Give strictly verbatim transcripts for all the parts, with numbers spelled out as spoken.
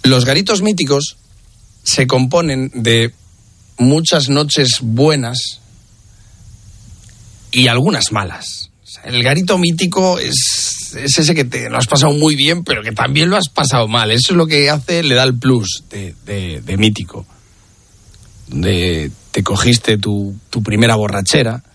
Los garitos míticos se componen de muchas noches buenas y algunas malas. O sea, el garito mítico es, es ese que te lo has pasado muy bien, pero que también lo has pasado mal. Eso es lo que hace, le da el plus de, de, de mítico. Donde te cogiste tu, tu primera borrachera.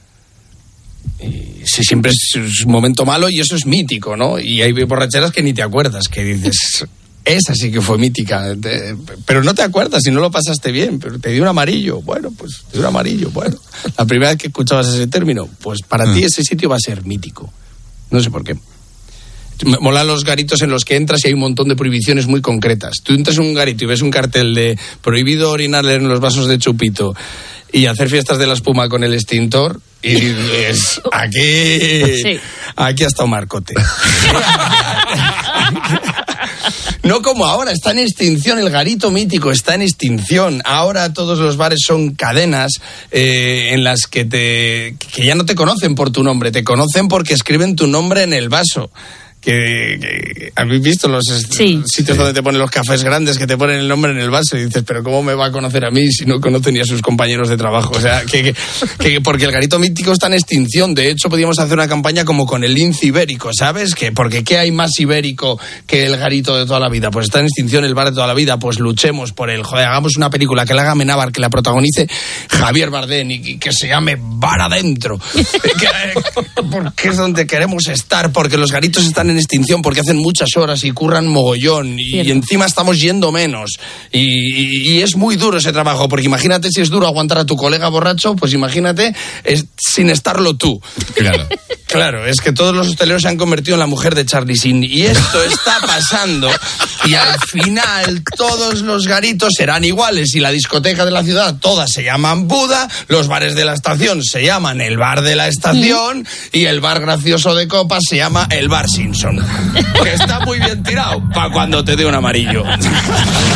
Y si siempre es un momento malo y eso es mítico, ¿no? Y hay borracheras que ni te acuerdas, que dices, esa sí que fue mítica, te, pero no te acuerdas si no lo pasaste bien, pero te dio un amarillo, bueno, pues te dio un amarillo, bueno. La primera vez que escuchabas ese término, pues para mm. ti ese sitio va a ser mítico. No sé por qué. Me molan los garitos en los que entras y hay un montón de prohibiciones muy concretas. Tú entras en un garito y ves un cartel de prohibido orinar en los vasos de chupito y hacer fiestas de la espuma con el extintor y dices, aquí, sí. aquí ha estado Marcote. No como ahora, está en extinción, el garito mítico está en extinción. Ahora todos los bares son cadenas eh, en las que, te, que ya no te conocen por tu nombre, te conocen porque escriben tu nombre en el vaso. Que, que habéis visto los sí. sitios donde te ponen los cafés grandes que te ponen el nombre en el vaso y dices, pero ¿cómo me va a conocer a mí si no conoce ni a sus compañeros de trabajo? O sea, que, que, que porque el garito mítico está en extinción. De hecho, podríamos hacer una campaña como con el lince ibérico, ¿sabes? Que porque ¿qué hay más ibérico que el garito de toda la vida? Pues está en extinción el bar de toda la vida. Pues luchemos por él. Joder, hagamos una película que la haga Amenábar, que la protagonice Javier Bardem y que se llame Bar Adentro. Porque es donde queremos estar, porque los garitos están en extinción porque hacen muchas horas y curran mogollón y, y encima estamos yendo menos y, y, y es muy duro ese trabajo, porque imagínate si es duro aguantar a tu colega borracho, pues imagínate es, sin estarlo tú. Claro. Claro, es que todos los hosteleros se han convertido en la mujer de Charlie Sheen y esto está pasando y al final todos los garitos serán iguales y la discoteca de la ciudad todas se llaman Buda, los bares de la estación se llaman el bar de la estación y el bar gracioso de copas se llama el bar Simpson. Que está muy bien tirado para cuando te dé un amarillo.